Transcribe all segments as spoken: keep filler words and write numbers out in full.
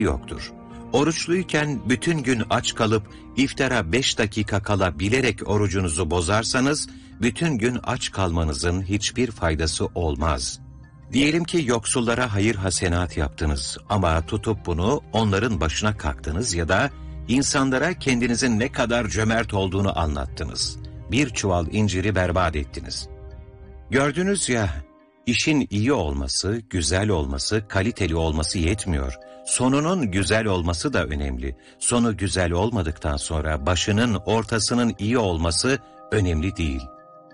yoktur. Oruçluyken bütün gün aç kalıp iftara beş dakika kala bilerek orucunuzu bozarsanız, bütün gün aç kalmanızın hiçbir faydası olmaz. Diyelim ki yoksullara hayır hasenat yaptınız ama tutup bunu onların başına kalktınız ya da insanlara kendinizin ne kadar cömert olduğunu anlattınız. Bir çuval inciri berbat ettiniz. Gördünüz ya, işin iyi olması, güzel olması, kaliteli olması yetmiyor. Sonunun güzel olması da önemli. Sonu güzel olmadıktan sonra başının, ortasının iyi olması önemli değil.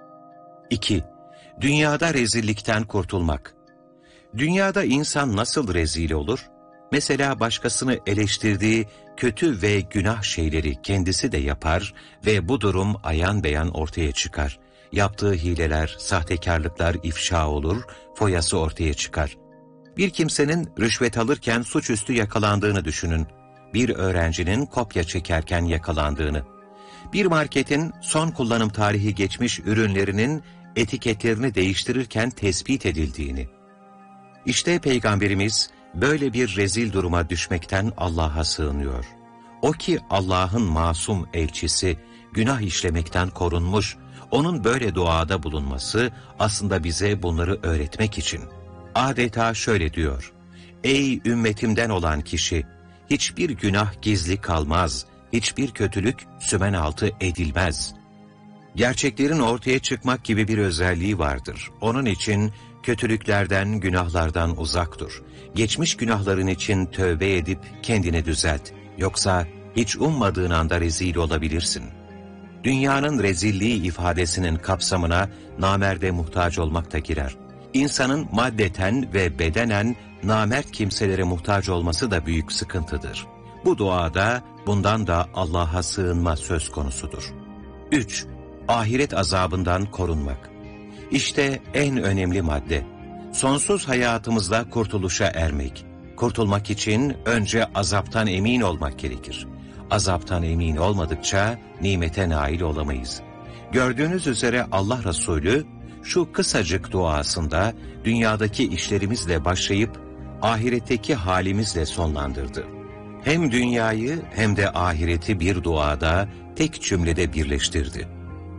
İki. Dünyada rezillikten kurtulmak. Dünyada insan nasıl rezil olur? Mesela başkasını eleştirdiği kötü ve günah şeyleri kendisi de yapar ve bu durum ayan beyan ortaya çıkar. Yaptığı hileler, sahtekarlıklar ifşa olur, foyası ortaya çıkar. Bir kimsenin rüşvet alırken suçüstü yakalandığını düşünün. Bir öğrencinin kopya çekerken yakalandığını. Bir marketin son kullanım tarihi geçmiş ürünlerinin etiketlerini değiştirirken tespit edildiğini. İşte Peygamberimiz böyle bir rezil duruma düşmekten Allah'a sığınıyor. O ki Allah'ın masum elçisi, günah işlemekten korunmuş, onun böyle duada bulunması aslında bize bunları öğretmek için. Adeta şöyle diyor: Ey ümmetimden olan kişi, hiçbir günah gizli kalmaz, hiçbir kötülük sümen altı edilmez. Gerçeklerin ortaya çıkmak gibi bir özelliği vardır. Onun için kötülüklerden, günahlardan uzak dur. Geçmiş günahların için tövbe edip kendini düzelt. Yoksa hiç ummadığın anda rezil olabilirsin. Dünyanın rezilliği ifadesinin kapsamına namerde muhtaç olmak da girer. İnsanın maddeten ve bedenen namert kimselere muhtaç olması da büyük sıkıntıdır. Bu duada bundan da Allah'a sığınma söz konusudur. üç. Ahiret azabından korunmak. İşte en önemli madde. Sonsuz hayatımızda kurtuluşa ermek. Kurtulmak için önce azaptan emin olmak gerekir. Azaptan emin olmadıkça nimete nail olamayız. Gördüğünüz üzere Allah Resulü şu kısacık duasında dünyadaki işlerimizle başlayıp ahiretteki halimizle sonlandırdı. Hem dünyayı hem de ahireti bir duada tek cümlede birleştirdi.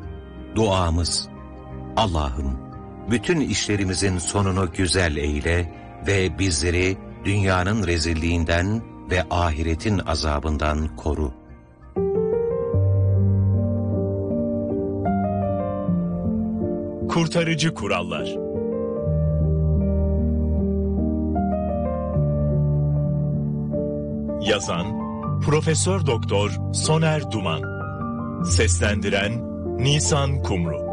Duamız: Allah'ım, bütün işlerimizin sonunu güzel eyle ve bizleri dünyanın rezilliğinden ve ahiretin azabından koru. Kurtarıcı kurallar. Yazan Profesör Doktor Soner Duman. Seslendiren Nisan Kumru.